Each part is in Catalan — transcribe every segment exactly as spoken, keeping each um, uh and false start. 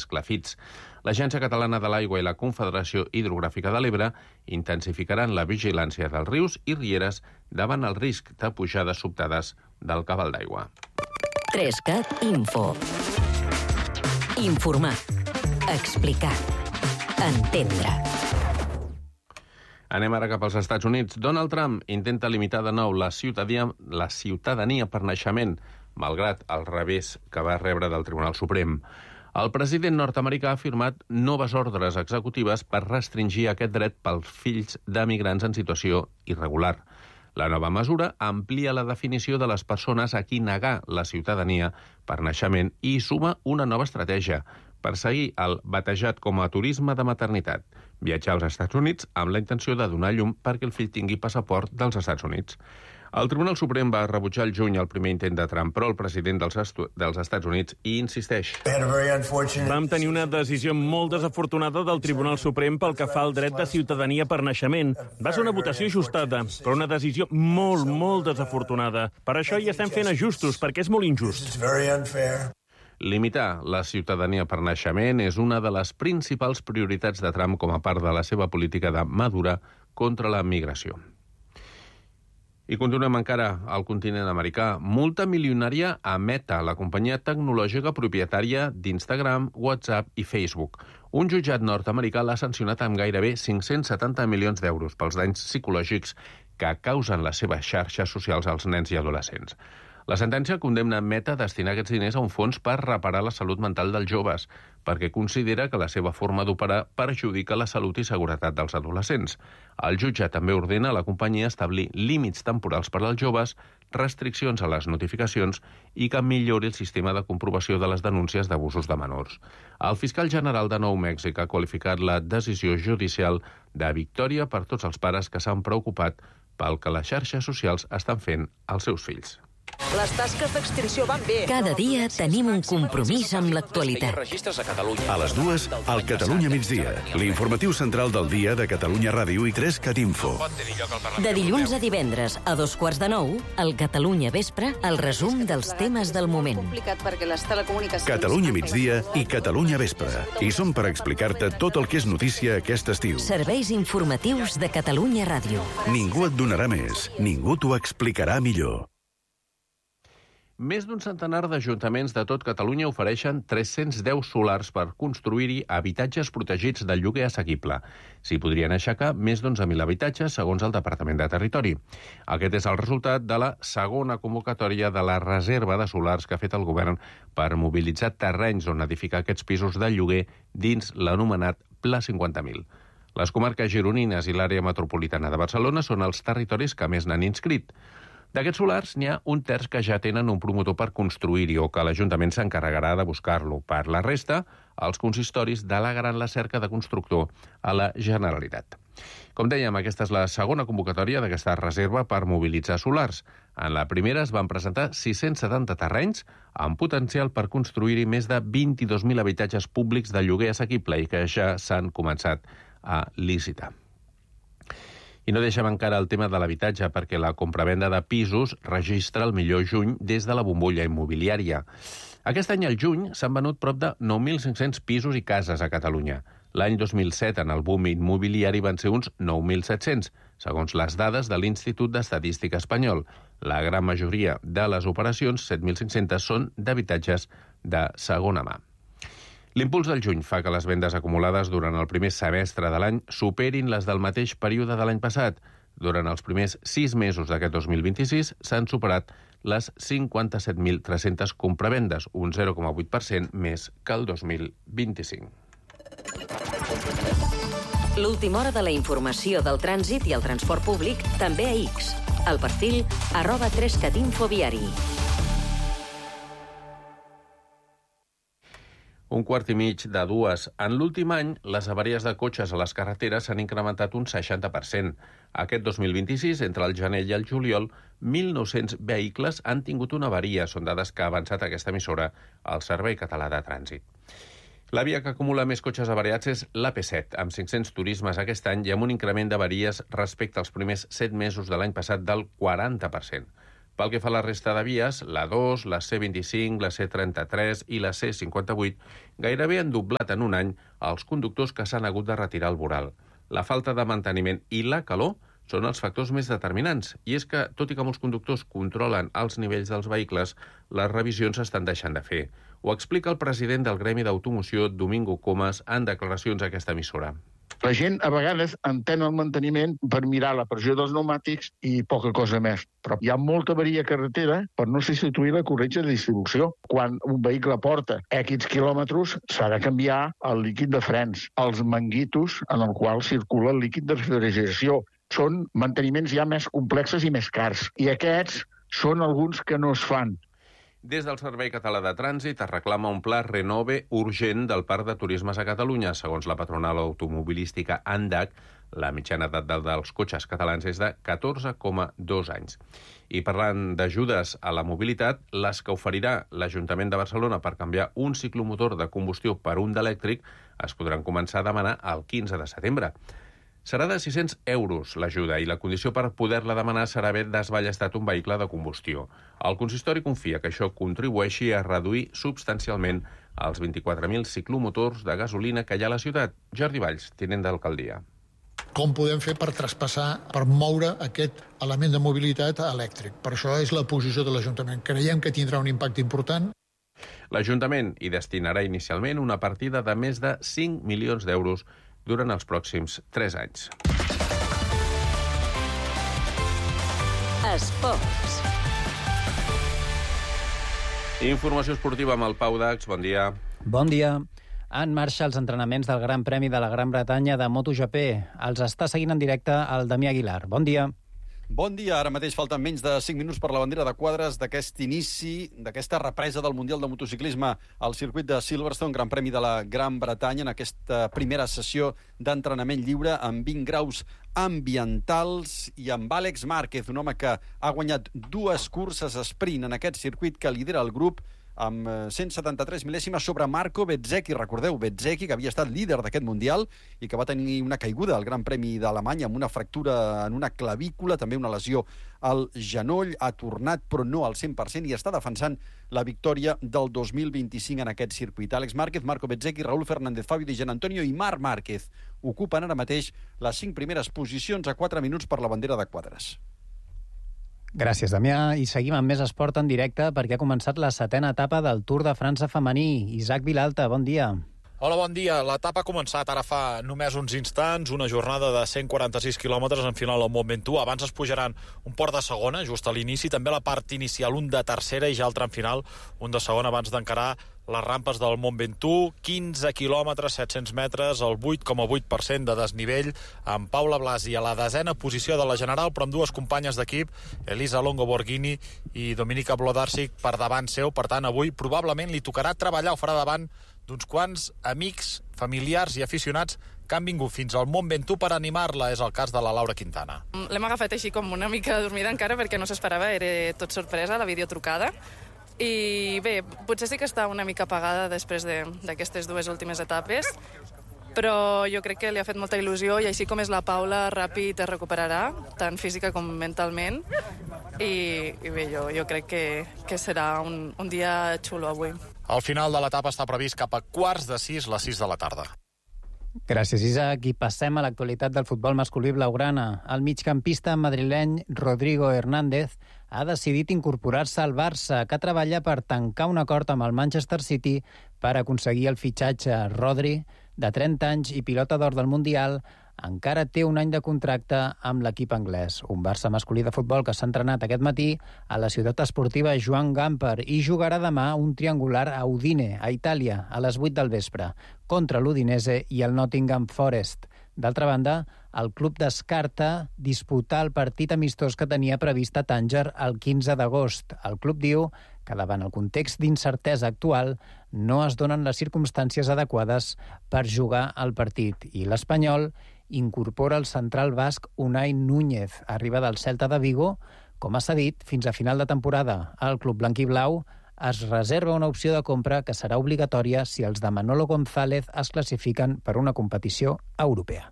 esclafits. L'Agència Catalana de l'Aigua i la Confederació Hidrogràfica de l'Ebre intensificaran la vigilància dels rius i rieres davant el risc de pujades sobtades del cabal d'aigua. Trescat Info. Informar. Explicar. Entendre. Anem ara cap als Estats Units. Donald Trump intenta limitar de nou la ciutadania, la ciutadania per naixement, malgrat el revés que va rebre del Tribunal Suprem. El president nord-americà ha firmat noves ordres executives per restringir aquest dret pels fills d'emigrants en situació irregular. La nova mesura amplia la definició de les persones a qui negar la ciutadania per naixement i suma una nova estratègia, perseguir el batejat com a turisme de maternitat, viatjar als Estats Units amb la intenció de donar llum perquè el fill tingui passaport dels Estats Units. El Tribunal Suprem va rebutjar el juny el primer intent de Trump, però el president dels, dels Estats Units hi insisteix. Vam tenir una decisió molt desafortunada del Tribunal Suprem pel que fa al dret de ciutadania per naixement. Va ser una votació ajustada, però una decisió molt, molt desafortunada. Per això hi estem fent ajustos, perquè és molt injust. Limitar la ciutadania per naixement és una de les principals prioritats de Trump com a part de la seva política de madura contra la migració. I continuem encara al continent americà. Multa milionària a Meta, la companyia tecnològica propietària d'Instagram, WhatsApp i Facebook. Un jutjat nord-americà l'ha sancionat amb gairebé cinc-cents setanta milions d'euros pels danys psicològics que causen les seves xarxes socials als nens i adolescents. La sentència condemna Meta a destinar aquests diners a un fons per reparar la salut mental dels joves, perquè considera que la seva forma d'operar perjudica la salut i seguretat dels adolescents. El jutge també ordena a la companyia establir límits temporals per als joves, restriccions a les notificacions i que millori el sistema de comprovació de les denúncies d'abusos de menors. El fiscal general de Nou Mèxic ha qualificat la decisió judicial de victòria per tots els pares que s'han preocupat pel que les xarxes socials estan fent als seus fills. Les tasques d'extinció van bé. Cada dia tenim un compromís amb l'actualitat. A les dues, al Catalunya migdia, l'informatiu central del dia de Catalunya Ràdio i Trescat Info. De dilluns a divendres, a dos quarts de nou, al Catalunya Vespre, el resum dels temes del moment. Catalunya migdia i Catalunya Vespre. I som per explicar-te tot el que és notícia aquest estiu. Serveis informatius de Catalunya Ràdio. Ningú et donarà més, ningú t'ho explicarà millor. Més d'un centenar d'ajuntaments de tot Catalunya ofereixen tres-cents deu solars per construir-hi habitatges protegits del lloguer assequible. S'hi podrien aixecar més d'onze mil habitatges, segons el Departament de Territori. Aquest és el resultat de la segona convocatòria de la reserva de solars que ha fet el govern per mobilitzar terrenys on edificar aquests pisos de lloguer dins l'anomenat Pla cinquanta mil. Les comarques gironines i l'àrea metropolitana de Barcelona són els territoris que més n'han inscrit. D'aquests solars n'hi ha un terç que ja tenen un promotor per construir-hi o que l'Ajuntament s'encarregarà de buscar-lo. Per la resta, els consistoris delegaran la cerca de constructor a la Generalitat. Com dèiem, aquesta és la segona convocatòria d'aquesta reserva per mobilitzar solars. En la primera es van presentar sis-cents setanta terrenys amb potencial per construir-hi més de vint-i-dos mil habitatges públics de lloguer assequible i que ja s'han començat a licitar. I no deixem encara el tema de l'habitatge perquè la compravenda de pisos registra el millor juny des de la bombolla immobiliària. Aquest any, al juny, s'han venut prop de nou mil cinc-cents pisos i cases a Catalunya. L'any dos mil set, en el boom immobiliari, van ser uns nou mil set-cents, segons les dades de l'Institut d'Estadística Espanyol. La gran majoria de les operacions, set mil cinc-cents, són d'habitatges de segona mà. L'impuls del juny fa que les vendes acumulades durant el primer semestre de l'any superin les del mateix període de l'any passat. Durant els primers sis mesos d'aquest dos mil vint-i-sis s'han superat les cinquanta-set mil tres-centes compravendes, un zero coma vuit per cent més que el dos mil vint-i-cinc. L'última hora de la informació del trànsit i el transport públic també a X. El perfil arroba trescatinfoviari. Un quart i mig de dues. En l'últim any, les avaries de cotxes a les carreteres s'han incrementat un seixanta per cent. Aquest dos mil vint-i-sis, entre el gener i el juliol, mil nou-cents vehicles han tingut una avaria. Són dades que ha avançat aquesta emissora al Servei Català de Trànsit. La via que acumula més cotxes avariats és l'A P set, amb cinc-cents turismes aquest any i amb un increment d'avaries respecte als primers set mesos de l'any passat del quaranta per cent. Pel que fa a la resta de vies, la dos, la C vint-i-cinc, la C trenta-tres i la C cinquanta-vuit gairebé han doblat en un any els conductors que s'han hagut de retirar al voral. La falta de manteniment i la calor són els factors més determinants, i és que, tot i que molts conductors controlen els nivells dels vehicles, les revisions s'estan deixant de fer. Ho explica el president del Gremi d'Automoció, Domingo Comas, en declaracions a aquesta emissora. La gent a vegades entén el manteniment per mirar la pressió dels pneumàtics i poca cosa més. Però hi ha molta avaria a carretera per no substituir la corretja de distribució. Quan un vehicle porta X quilòmetres, s'ha de canviar el líquid de frens, els manguitos en el qual circula el líquid de refrigeració. Són manteniments ja més complexes i més cars. I aquests són alguns que no es fan. Des del Servei Català de Trànsit es reclama un pla renove urgent del Parc de Turismes a Catalunya. Segons la patronal automobilística ANDAC, la mitjana edat dels cotxes catalans és de catorze coma dos anys. I parlant d'ajudes a la mobilitat, les que oferirà l'Ajuntament de Barcelona per canviar un ciclomotor de combustió per un d'elèctric es podran començar a demanar el quinze de setembre. Serà de sis-cents euros l'ajuda i la condició per poder-la demanar serà haver desballestat un vehicle de combustió. El consistori confia que això contribueixi a reduir substancialment els vint-i-quatre mil ciclomotors de gasolina que hi ha a la ciutat. Jordi Valls, tinent d'alcaldia. Com podem fer per traspassar, per moure aquest element de mobilitat elèctric? Per això és la posició de l'Ajuntament. Creiem que tindrà un impacte important. L'Ajuntament hi destinarà inicialment una partida de més de cinc milions d'euros durant els pròxims tres anys. Esports. Informació esportiva amb el Pau Dax. Bon dia. Bon dia. En marxa els entrenaments del Gran Premi de la Gran Bretanya de MotoGP. Els està seguint en directe el Damià Aguilar. Bon dia. Bon dia. Ara mateix falten menys de cinc minuts per la bandera de quadres d'aquest inici, d'aquesta represa del Mundial de Motociclisme al circuit de Silverstone, Gran Premi de la Gran Bretanya, en aquesta primera sessió d'entrenament lliure amb vint graus ambientals i amb Àlex Márquez, un home que ha guanyat dues curses sprint en aquest circuit que lidera el grup amb cent setanta-tres mil·lèsimes sobre Marco Bezzecchi. Recordeu, Bezzecchi, que havia estat líder d'aquest Mundial i que va tenir una caiguda al Gran Premi d'Alemanya amb una fractura en una clavícula, també una lesió al genoll. Ha tornat, però no al cent per cent, i està defensant la victòria del dos mil vint-i-cinc en aquest circuit. Àlex Márquez, Marco Bezzecchi, Raúl Fernández, Fabio Di Gianantonio i Marc Márquez ocupen ara mateix les cinc primeres posicions a quatre minuts per la bandera de quadres. Gràcies, Damià. I seguim amb més esport en directe perquè ha començat la setena etapa del Tour de França femení. Isaac Vilalta, bon dia. Hola, bon dia. L'etapa ha començat ara fa només uns instants, una jornada de cent quaranta-sis quilòmetres en final al Mont Ventoux. Abans es pujaran un port de segona, just a l'inici, també la part inicial, un de tercera i ja el tram final, un de segona abans d'encarar les rampes del Mont Ventoux, quinze quilòmetres, set-cents metres, el vuit coma vuit per cent de desnivell, amb Paula Blasi a la desena posició de la general, però amb dues companyes d'equip, Elisa Longo Borghini i Dominika Wlodarczyk per davant seu. Per tant, avui probablement li tocarà treballar, ho farà davant d'uns quants amics, familiars i aficionats que han vingut fins al Mont Ventoux per animar-la. És el cas de la Laura Quintana. L'hem agafat així com una mica dormida encara perquè no s'esperava, era tot sorpresa, la videotrucada. I bé, potser sí que està una mica apagada després d'aquestes de, dues últimes etapes, però jo crec que li ha fet molta il·lusió i així com és la Paula, ràpid es recuperarà, tant física com mentalment, i, i bé, jo, jo crec que, que serà un, un dia xulo avui. El final de l'etapa està previst cap a quarts de sis, les sis de la tarda. Gràcies, Isaac. I passem a l'actualitat del futbol masculí blaugrana. El migcampista madrileny Rodrigo Hernández ha decidit incorporar-se al Barça, que treballa per tancar un acord amb el Manchester City per aconseguir el fitxatge. Rodri, de trenta anys i pilota d'or del Mundial, encara té un any de contracte amb l'equip anglès. Un Barça masculí de futbol que s'ha entrenat aquest matí a la ciutat esportiva Joan Gamper i jugarà demà un triangular a Udine, a Itàlia, a les vuit del vespre, contra l'Udinese i el Nottingham Forest. D'altra banda, el club descarta disputar el partit amistós que tenia previst a Tànger el quinze d'agost. El club diu que davant el context d'incertesa actual no es donen les circumstàncies adequades per jugar el partit. I l'Espanyol incorpora el central basc Unai Núñez, arriba del Celta de Vigo. Com ha cedit, fins a final de temporada, el club blanquiblau es reserva una opció de compra que serà obligatòria si els de Manolo González es classifiquen per una competició europea.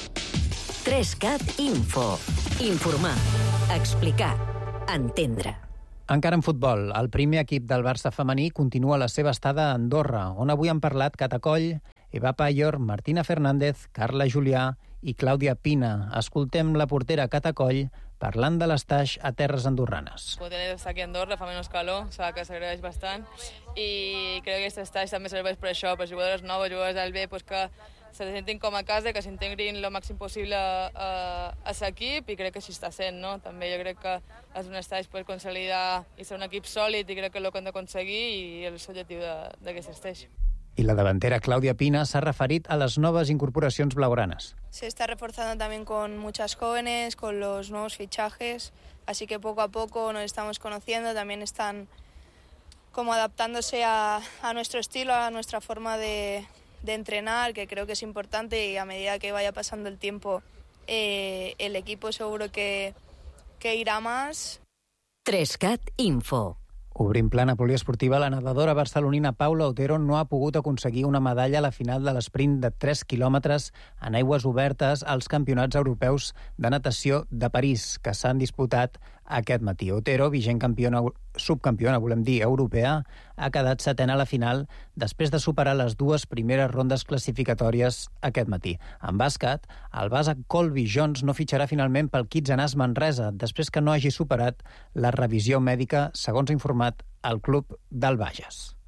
tres cat Info. Informar, explicar, entendre. Encara en futbol, el primer equip del Barça femení continua la seva estada a Andorra, on avui han parlat Cata Coll, Eva Payor, Martina Fernández, Carla Julià i Clàudia Pina. Escoltem la portera Cata Coll parlant de l'estaix a terres andorranes. Poder estar aquí a Andorra fa menys calor, sabe que s'agraeix bastant, i crec que aquest estaix també serveix per això, per jugadors nous, jugadors del B, pues que se sentin com a casa, que s'integrin el màxim possible a, a l'equip, i crec que així està sent, no? També jo crec que és un estaix per consolidar i ser un equip sòlid, i crec que és el que hem d'aconseguir, i és l'objectiu d'aquest estaix. I la davantera Clàudia Pina s'ha referit a les noves incorporacions blaugranes. Se está reforzando también con muchas jóvenes, con los nuevos fichajes, así que poco a poco nos estamos conociendo, también están como adaptándose a, a nuestro estilo, a nuestra forma de, de entrenar, que creo que es importante, y a medida que vaya pasando el tiempo eh, el equipo seguro que, que irá más. tres cat Info. Obrint plana poliesportiva, la nedadora barcelonina Paula Otero no ha pogut aconseguir una medalla a la final de l'esprint de tres quilòmetres en aigües obertes als Campionats Europeus de Natació de París, que s'han disputat aquest matí. Otero, vigent campiona, subcampiona, volem dir, europea, ha quedat setena a la final després de superar les dues primeres rondes classificatòries aquest matí. En bàsquet, el base Colby Jones no fitxarà finalment pel Kitsanàs Manresa, després que no hagi superat la revisió mèdica, segons ha informat el club del Bages.